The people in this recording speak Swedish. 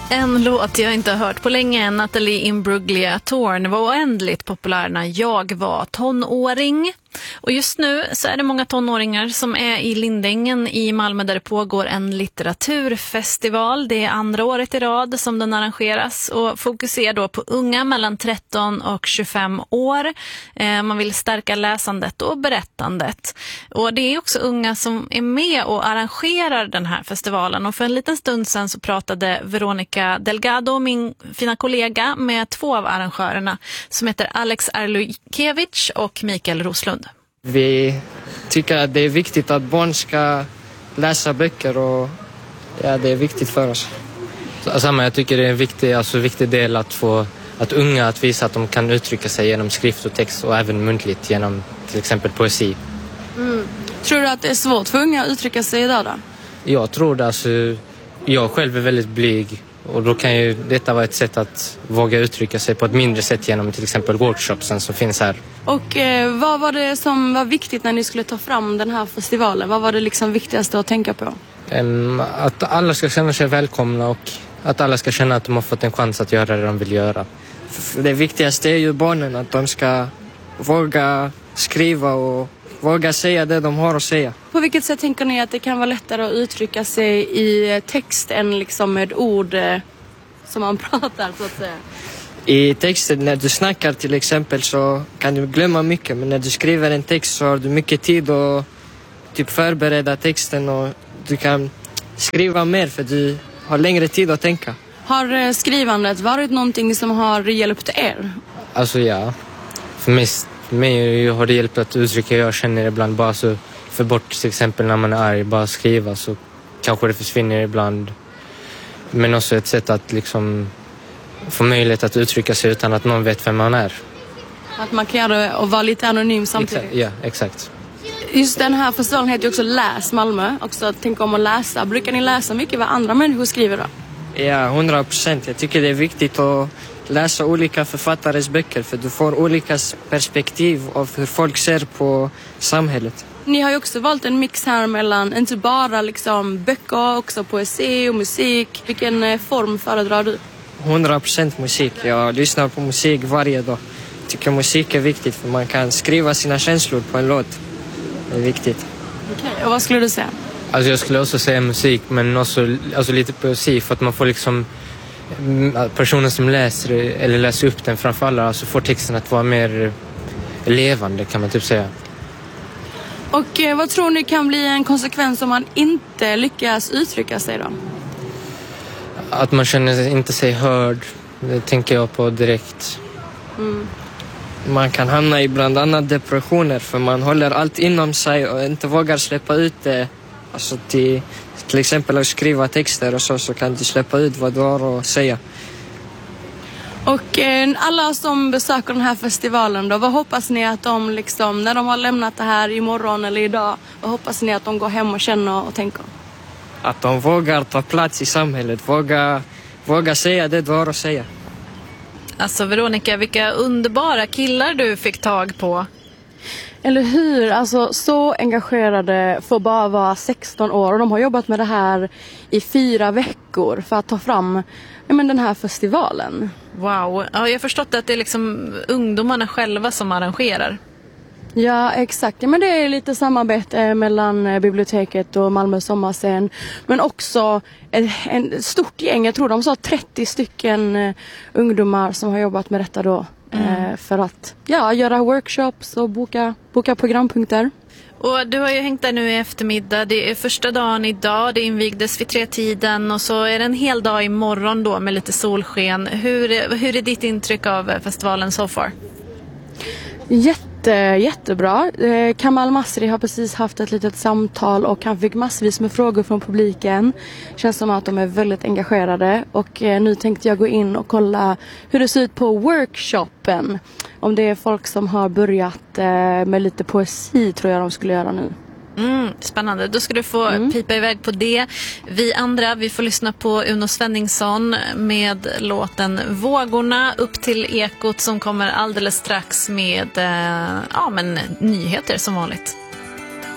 En låt jag inte har hört på länge, Natalie Imbruglia Torn, var oändligt populär när jag var tonåring. Och just nu så är det många tonåringar som är i Lindängen i Malmö där det pågår en litteraturfestival. Det är andra året i rad som den arrangeras och fokuserar då på unga mellan 13 och 25 år. Man vill stärka läsandet och berättandet. Och det är också unga som är med och arrangerar den här festivalen. Och för en liten stund sedan så pratade Veronica Delgado, min fina kollega, med två av arrangörerna som heter Alex Arlukevich och Mikael Roslund. Vi tycker att det är viktigt att barn ska läsa böcker och ja, det är viktigt för oss. Samma, jag tycker det är en viktig del att unga att visa att de kan uttrycka sig genom skrift och text och även muntligt genom till exempel poesi. Tror du att det är svårt för unga att uttrycka sig idag då? Jag tror det, jag själv är väldigt blyg och då kan ju detta vara ett sätt att våga uttrycka sig på ett mindre sätt genom till exempel workshopsen som finns här. Och vad var det som var viktigt när ni skulle ta fram den här festivalen? Vad var det liksom viktigaste att tänka på? Att alla ska känna sig välkomna och att alla ska känna att de har fått en chans att göra det de vill göra. Det viktigaste är ju barnen, att de ska våga skriva och våga säga det de har att säga. På vilket sätt tänker ni att det kan vara lättare att uttrycka sig i text än liksom med ord som man pratar så att säga? I texten, när du snackar till exempel, så kan du glömma mycket. Men när du skriver en text så har du mycket tid att typ förbereda texten och du kan skriva mer för du har längre tid att tänka. Har skrivandet varit någonting som har hjälpt er? Alltså ja, för mig har det hjälpt att uttrycka jag känner ibland. Bara så för bort till exempel när man är arg, bara skriva så kanske det försvinner ibland. Men också ett sätt att liksom få möjlighet att uttrycka sig utan att någon vet vem man är. Att man kan göra det och vara lite anonym samtidigt. Ja, exakt. Just den här festivalen heter ju också Läs Malmö. Också att tänka om att läsa. Brukar ni läsa mycket vad andra människor skriver då? Ja, 100%. Jag tycker det är viktigt att läsa olika författares böcker för du får olika perspektiv av hur folk ser på samhället. Ni har ju också valt en mix här mellan inte bara liksom böcker, också poesi och musik. Vilken form föredrar du? 100% musik. Jag lyssnar på musik varje dag. Jag tycker musik är viktigt för man kan skriva sina känslor på en låt. Det är viktigt. Okej, och vad skulle du säga? Alltså jag skulle också säga musik men också lite poesi för att man får liksom personen som läser eller läser upp den framför alla alltså får texten att vara mer levande kan man typ säga. Och vad tror ni kan bli en konsekvens om man inte lyckas uttrycka sig då? Att man känner inte sig hörd, det tänker jag på direkt. Man kan hamna i bland annat depressioner för man håller allt inom sig och inte vågar släppa ut det. Alltså till exempel att skriva texter och så kan du släppa ut vad du har att säga. Och alla som besöker den här festivalen då, vad hoppas ni att de liksom, när de har lämnat det här imorgon eller idag, vad hoppas ni att de går hem och känner och tänker? Att de vågar ta plats i samhället, våga säga det du har att säga. Alltså Veronica, vilka underbara killar du fick tag på. Eller hur? Alltså så engagerade för bara vara 16 år och de har jobbat med det här i 4 veckor för att ta fram den här festivalen. Wow, ja, jag har förstått att det är liksom ungdomarna själva som arrangerar. Ja, exakt. Ja, men det är lite samarbete mellan biblioteket och Malmö sommarscen. Men också en stort gäng, jag tror de sa 30 stycken ungdomar som har jobbat med detta då. För att göra workshops och boka programpunkter. Och du har ju hängt där nu i eftermiddag. Det är första dagen idag, det invigdes vid 3-tiden och så är det en hel dag imorgon då med lite solsken. Hur är ditt intryck av festivalen so far? Jättebra. Kamal Masri har precis haft ett litet samtal och han fick massvis med frågor från publiken. Känns som att de är väldigt engagerade och nu tänkte jag gå in och kolla hur det ser ut på workshopen. Om det är folk som har börjat med lite poesi tror jag de skulle göra nu. Spännande, då ska du få pipa iväg på det. Vi andra, vi får lyssna på Uno Svenningsson med låten Vågorna upp till Ekot som kommer alldeles strax med nyheter som vanligt.